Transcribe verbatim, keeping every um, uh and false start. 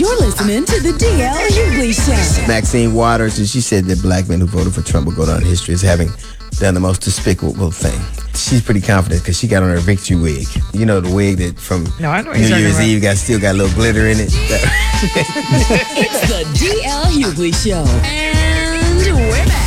You're listening to the D L Hughley Show. Maxine Waters, and she said that black men who voted for Trump will go down in history as having done the most despicable thing. She's pretty confident because she got on her victory wig. You know, the wig that from no, I know New Year's Eve got still got a little glitter in it. It's the D L Hughley Show. And we're back.